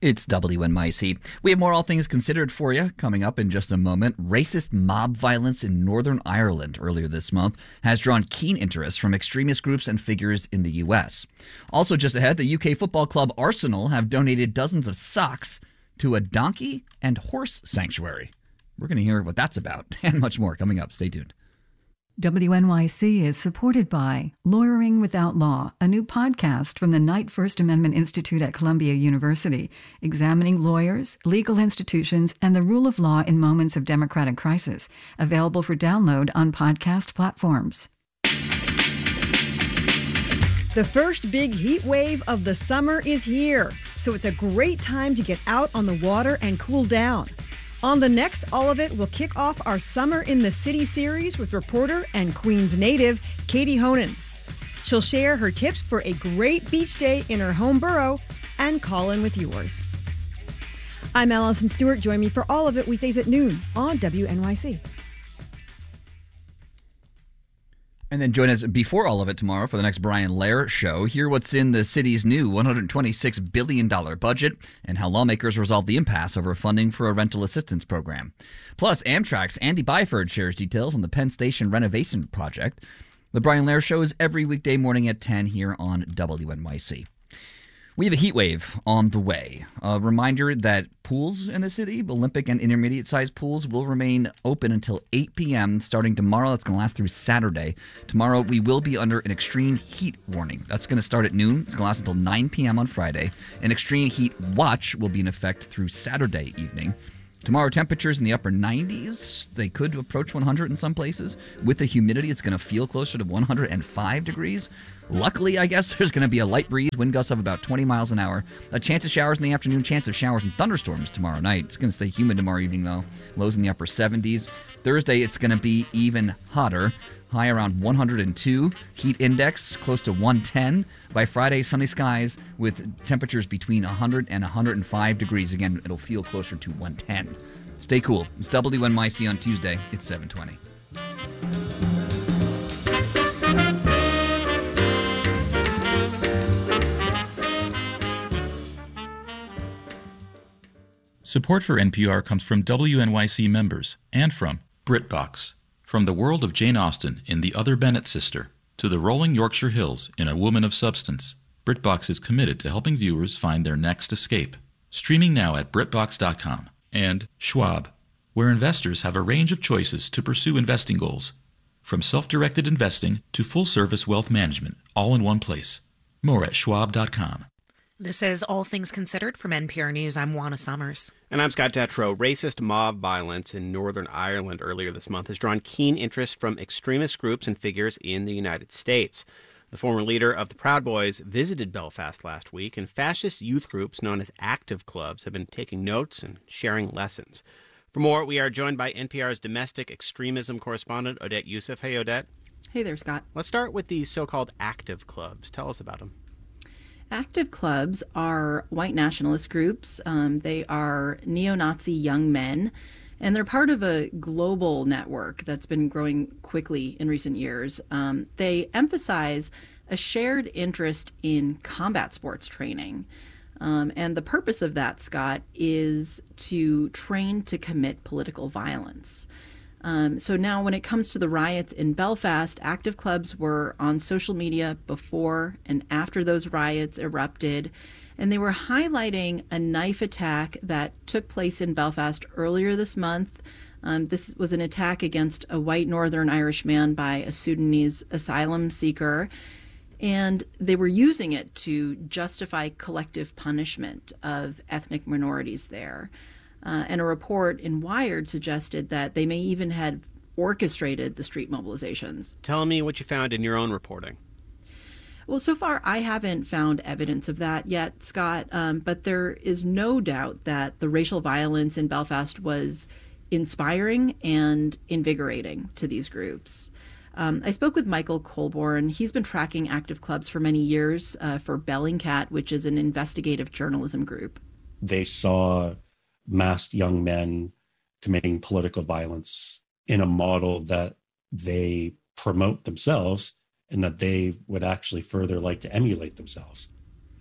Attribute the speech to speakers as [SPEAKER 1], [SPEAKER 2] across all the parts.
[SPEAKER 1] It's WNYC. We have more All Things Considered for you coming up in just a moment. Racist mob violence in Northern Ireland earlier this month has drawn keen interest from extremist groups and figures in the U.S. Also just ahead, the UK football club Arsenal have donated dozens of socks to a donkey and horse sanctuary. We're going to hear what that's about and much more coming up. Stay tuned.
[SPEAKER 2] WNYC is supported by Lawyering Without Law, a new podcast from the Knight First Amendment Institute at Columbia University, examining lawyers, legal institutions, and the rule of law in moments of democratic crisis. Available for download on podcast platforms.
[SPEAKER 3] The first big heat wave of the summer is here, so it's a great time to get out on the water and cool down. On the next All of It, we'll kick off our Summer in the City series with reporter and Queens native Katie Honan. She'll share her tips for a great beach day in her home borough and call in with yours. I'm Allison Stewart. Join me for All of It weekdays at noon on WNYC.
[SPEAKER 1] And then join us before All of It tomorrow for the next Brian Lehrer show. Hear what's in the city's new $126 billion budget and how lawmakers resolve the impasse over funding for a rental assistance program. Plus, Amtrak's Andy Byford shares details on the Penn Station renovation project. The Brian Lehrer show is every weekday morning at 10 here on WNYC. We have a heat wave on the way. A reminder that pools in the city, Olympic and intermediate-sized pools, will remain open until 8 p.m. starting tomorrow. That's going to last through Saturday. Tomorrow, we will be under an extreme heat warning. That's going to start at noon. It's going to last until 9 p.m. on Friday. An extreme heat watch will be in effect through Saturday evening. Tomorrow, temperatures in the upper 90s. They could approach 100 in some places. With the humidity, it's going to feel closer to 105 degrees. Luckily, I guess, there's going to be a light breeze, wind gusts of about 20 miles an hour. A chance of showers in the afternoon, chance of showers and thunderstorms tomorrow night. It's going to stay humid tomorrow evening, though. Lows in the upper 70s. Thursday, it's going to be even hotter. High around 102. Heat index close to 110. By Friday, sunny skies with temperatures between 100 and 105 degrees. Again, it'll feel closer to 110. Stay cool. It's WNYC on Tuesday. It's 7:20.
[SPEAKER 4] Support for NPR comes from WNYC members and from BritBox. From the world of Jane Austen in The Other Bennet Sister to the rolling Yorkshire Hills in A Woman of Substance, BritBox is committed to helping viewers find their next escape. Streaming now at BritBox.com. And Schwab, where investors have a range of choices to pursue investing goals. From self-directed investing to full-service wealth management, all in one place. More at Schwab.com.
[SPEAKER 5] This is All Things Considered from NPR News. I'm Juana Summers.
[SPEAKER 6] And I'm Scott Detrow. Racist mob violence in Northern Ireland earlier this month has drawn keen interest from extremist groups and figures in the United States. The former leader of the Proud Boys visited Belfast last week, and fascist youth groups known as active clubs have been taking notes and sharing lessons. For more, we are joined by NPR's domestic extremism correspondent, Odette Yousef. Hey, Odette.
[SPEAKER 7] Hey there, Scott.
[SPEAKER 6] Let's start with these so-called active clubs. Tell us about them.
[SPEAKER 7] Active clubs are white nationalist groups. They are neo-Nazi young men, and they're part of a global network that's been growing quickly in recent years. They emphasize a shared interest in combat sports training. And the purpose of that, Scott, is to train to commit political violence. So now when it comes to the riots in Belfast, active clubs were on social media before and after those riots erupted, and they were highlighting a knife attack that took place in Belfast earlier this month. This was an attack against a white Northern Irish man by a Sudanese asylum seeker, and they were using it to justify collective punishment of ethnic minorities there. And a report in Wired suggested that they may even have orchestrated the street mobilizations.
[SPEAKER 6] Tell me what you found in your own reporting.
[SPEAKER 7] Well, so far I haven't found evidence of that yet, Scott, but there is no doubt that the racial violence in Belfast was inspiring and invigorating to these groups. I spoke with Michael Colborne. He's been tracking active clubs for many years for Bellingcat, which is an investigative journalism group.
[SPEAKER 8] They saw masked young men committing political violence in a model that they promote themselves and that they would actually further like to emulate themselves.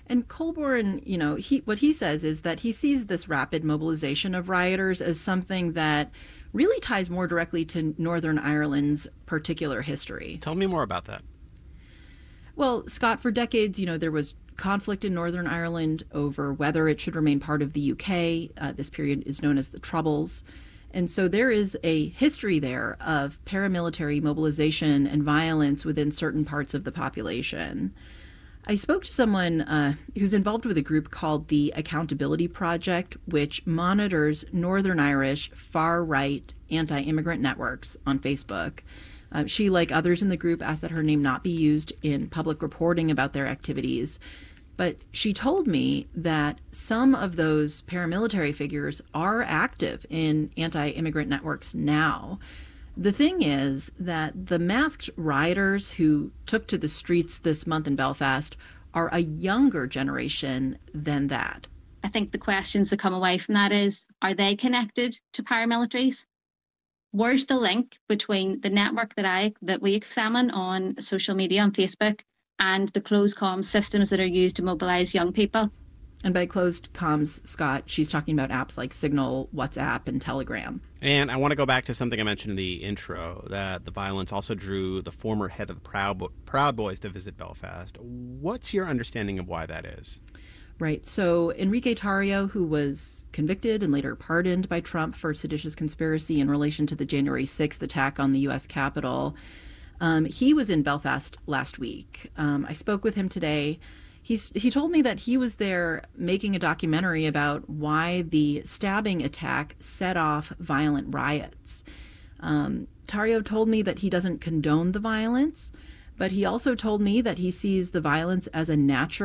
[SPEAKER 7] And Colborne, what he says is that he sees this rapid mobilization of rioters as something that really ties more directly to Northern Ireland's particular history.
[SPEAKER 6] Tell me more about that.
[SPEAKER 7] Well, Scott, for decades, there was conflict in Northern Ireland over whether it should remain part of the UK. This period is known as the Troubles. And so there is a history there of paramilitary mobilization and violence within certain parts of the population. I spoke to someone who's involved with a group called the Accountability Project, which monitors Northern Irish far-right anti-immigrant networks on Facebook. She, like others in the group, asked that her name not be used in public reporting about their activities. But she told me that some of those paramilitary figures are active in anti-immigrant networks now. The thing is that the masked rioters who took to the streets this month in Belfast are a younger generation than that.
[SPEAKER 9] I think the questions that come away from that is, are they connected to paramilitaries? Where's the link between the network that we examine on social media, on Facebook, and the closed comms systems that are used to mobilize young people?
[SPEAKER 7] And by closed comms, Scott, she's talking about apps like Signal, WhatsApp, and Telegram.
[SPEAKER 6] And I want to go back to something I mentioned in the intro, that the violence also drew the former head of the Proud Boys to visit Belfast. What's your understanding of why that is?
[SPEAKER 7] Right. So Enrique Tarrio, who was convicted and later pardoned by Trump for seditious conspiracy in relation to the January 6th attack on the U.S. Capitol, he was in Belfast last week. I spoke with him today. He told me that he was there making a documentary about why the stabbing attack set off violent riots. Tarrio told me that he doesn't condone the violence, but he also told me that he sees the violence as a natural